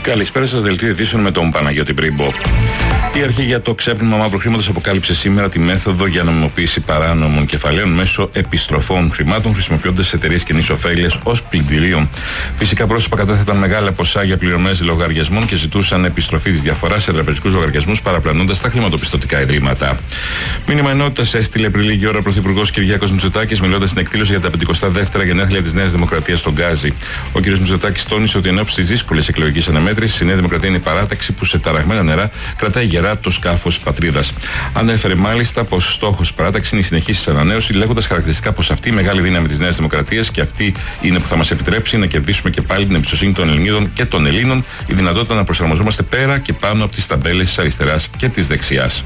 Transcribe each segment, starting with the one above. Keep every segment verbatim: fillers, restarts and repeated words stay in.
Καλησπέρα σας, δελτίο ειδήσεων με τον Παναγιώτη Πρίμπο. Η αρχή για το ξέπλυμα μαύρου χρήματος αποκάλυψε σήμερα τη μέθοδο για νομιμοποίηση παράνομων κεφαλαίων μέσω επιστροφών χρημάτων, χρησιμοποιώντας εταιρείες κοινής ωφέλειας ως πλυντήριο. Φυσικά πρόσωπα κατέθεταν μεγάλα ποσά για πληρωμές λογαριασμών και ζητούσαν επιστροφή της διαφοράς σε τραπεζικούς λογαριασμούς, παραπλανώντας τα χρηματοπιστωτικά ιδρύματα. Μήνυμα ενότητας έστειλε πριν λίγη ώρα ο Πρωθυπουργός Κυριάκος Μητσοτάκης, μιλώντας στην εκδήλωση για τα πεντηκοστά δεύτερα γενέθλια της Νέας Δημοκρατίας στον Γκάζι. Ο κ. Μητσοτάκης τόνισε ότι ενώπιση της δύσκολης εκλογικής αναμέτρησης, η Νέα Δημοκρατία είναι η παράταξη που σε ταραγμένα νερά κρατάει γερά το σκάφος πατρίδας. Ανέφερε μάλιστα πως στόχος παράταξη είναι η συνεχής ανανέωση, λέγοντας χαρακτηριστικά πως αυτή η μεγάλη δύναμη της Νέας Δημοκρατίας και αυτή είναι που θα μας επιτρέψει να κερδίσουμε και πάλι την εμπιστοσύνη των Ελληνίδων και των Ελλήνων, η δυνατότητα να προσαρμοζόμαστε πέρα και πάνω από τις ταμπέλες της αριστεράς και της δεξιάς.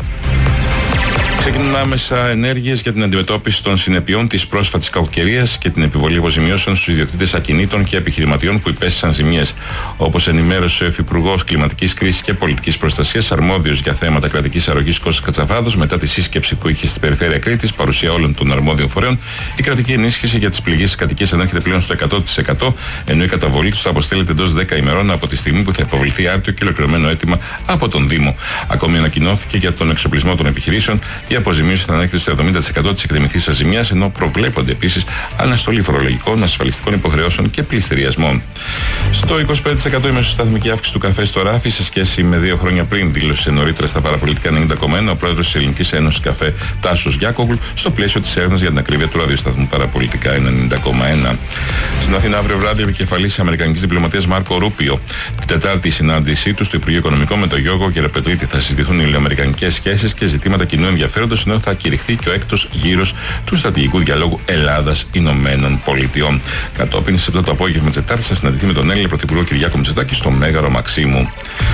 Ξεκινούν άμεσα ενέργειες για την αντιμετώπιση των συνεπειών της πρόσφατης κακοκαιρίας και την επιβολή αποζημιώσεων στους ιδιοκτήτες ακινήτων και επιχειρηματιών που υπέστησαν ζημιές. Όπως ενημέρωσε ο Υφυπουργός Κλιματικής Κρίσης και Πολιτικής Προστασίας, αρμόδιος για θέματα κρατικής αρρωγής Κώστας Κατσαβάδος, μετά τη σύσκεψη που είχε στην περιφέρεια Κρήτης, παρουσία όλων των αρμόδιων φορέων, η κρατική ενίσχυση για τις πληγές της κατοικίας ανέρχεται πλέον στο εκατό τοις εκατό, ενώ η καταβολή τους θα αποστέλλεται εντός δέκα ημερών από τη στιγμή που θα υποβληθεί άρτιο και ολοκληρωμένο αίτημα από τον Δήμο. Ακόμη ανακοινώθηκε για τον εξοπλισμό των επιχειρήσεων. Η αποζημίωση θα ανέρχεται στο εβδομήντα τοις εκατό της εκτιμηθής ζημιάς, ενώ προβλέπονται επίσης αναστολή φορολογικών, ασφαλιστικών υποχρεώσεων και πληστηριασμών. Στο είκοσι πέντε τοις εκατό η μεσοσταθμική αύξηση του καφέ στο ράφι σε σχέση με δύο χρόνια πριν, δήλωσε νωρίτερα στα παραπολιτικά ενενήντα κόμμα ένα ο πρόεδρος της Ελληνικής Ένωσης Καφέ Τάσος Γιάκογλου, στο πλαίσιο της έρευνας για την ακρίβεια του ραδιοσταθμού παραπολιτικά ενενήντα κόμμα ένα. Στην Αθήνα, αύριο βράδυ, ο επικεφαλής της Αμερικανικής Διπλωματίας Μάρκο Ρούπιο. Την Τετάρτη, η συνάντησή του στο Υπουργείο Οικονομικών με τον Γιώργο Γεραπετρίτη θα συζητηθούν οι ελληνοαμερικανικές σχέσεις και ζητήματα κοινού ενδιαφέροντος, ενώ θα κηρυχθεί και ο έκτος γύρος του στρατηγικού διαλόγου Ελλάδα-Ηνωμένων Πολιτειών. Κατόπιν, στις επτά το απόγευμα της Τετάρτης, θα συναντηθεί με τον Έλληνα Πρωθυπουργό Κυριάκο Μητσοτάκη στο Μέγαρο Μαξίμου.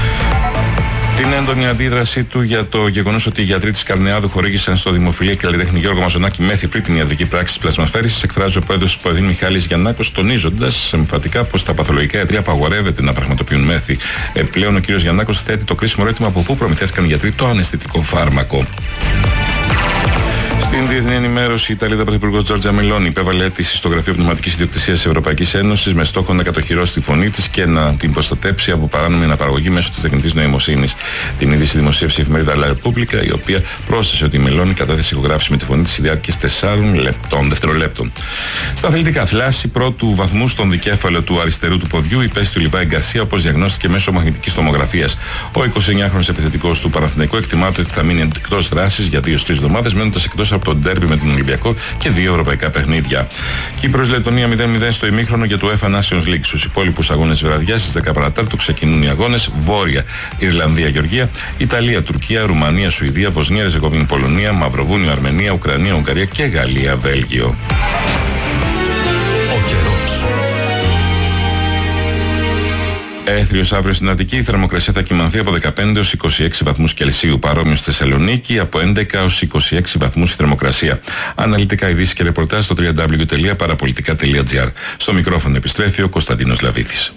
Την έντονη αντίδρασή του για το γεγονός ότι οι γιατροί της Καρνεάδου χορήγησαν στο δημοφιλή καλλιτέχνη Γιώργο Μαζονάκη μέθη πριν την ιατρική πράξη της πλασμασφαίρησης, εκφράζει ο πρόεδρος της Ποδήν Μιχάλης Γιαννάκος, τονίζοντας εμφατικά πως τα παθολογικά ιατρία απαγορεύεται να πραγματοποιούν μέθη. Επιπλέον, ο κ. Γιαννάκος θέτει το κρίσιμο ερώτημα από πού προμηθεύτηκαν οι γιατροί το αναισθητικό φάρμακο. Στην διεθνή ενημέρωση, η Ιταλίδα Πρωθυπουργός Τζόρτζα Μελόνι υπέβαλε αίτηση στο Γραφείο Πνευματικής Ιδιοκτησίας της Ευρωπαϊκής Ένωσης με στόχο να κατοχυρώσει τη φωνή της και να την προστατέψει από παράνομη αναπαραγωγή μέσω της τεχνητής νοημοσύνης. Την είδηση δημοσίευσε η εφημερίδα La Repubblica, η οποία πρόσθεσε ότι η Μελόνι κατάθεσε ηχογράφηση με τη φωνή της σε διάρκειας τεσσάρων λεπτών, δευτερολέπτων. Στα αθλητικά, θλάση πρώτου βαθμού στον δικέφαλο του αριστερού του ποδιού υπέστη ο Λιβάη Γκαρσία, όπως διαγνώστηκε μέσω μαγνητικής τομογραφίας. Ο εικοσιεννιάχρονος επιθετικός του Παναθηναϊκού εκτιμάται ότι θα μείνει εκτός δράσης για δύο τρεις εβδομάδες, μένοντας εκτός από τον ντέρμπι με τον Ολυμπιακό και δύο ευρωπαϊκά παιχνίδια. Κύπρος-Λετωνία μηδέν μηδέν στο ημίχρονο για το UEFA Nations League. Στους υπόλοιπους αγώνες της βραδιάς, στις δέκα παρά τέταρτο ξεκινούν οι αγώνες. Βόρεια Ιρλανδία-Γεωργία, Ιταλία-Τουρκία, Ρουμανία-Σουηδία, Βοσνία-Ερζεγοβίνη-Πολωνία, Μαυροβούνιο-Αρμενία, Ουκρανία-Ουγγαρία και Γαλλία-Βέλγιο. Ο καιρός. Έθριος αύριο στην Αττική, η θερμοκρασία θα κυμανθεί από δεκαπέντε έως είκοσι έξι βαθμούς Κελσίου. Παρόμοιο στη Θεσσαλονίκη, από έντεκα έως είκοσι έξι βαθμούς η θερμοκρασία. Αναλυτικά ειδήσεις και ρεπορτάζ στο double-u double-u double-u τελεία παραπολιτικά τελεία τζι άρ. Στο μικρόφωνο επιστρέφει ο Κωνσταντίνος Λαβίθης.